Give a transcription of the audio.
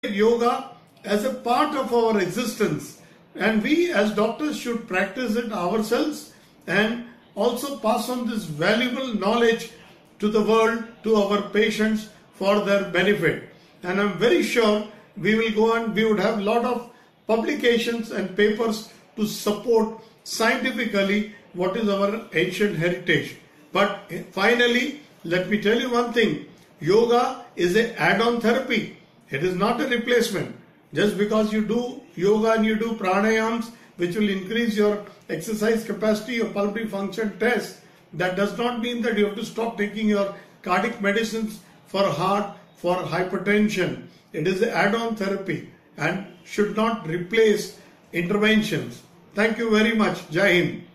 yoga as a part of our existence, and we as doctors should practice it ourselves and also pass on this valuable knowledge to the world, to our patients for their benefit. And I'm very sure we will go on, we would have a lot of publications and papers to support scientifically what is our ancient heritage. But finally, let me tell you one thing, yoga is an add-on therapy. It is not a replacement. Just because you do yoga and you do pranayams, which will increase your exercise capacity, your pulmonary function test, that does not mean that you have to stop taking your cardiac medicines for heart, for hypertension. It is an add-on therapy and should not replace interventions. Thank you very much. Jai Hind.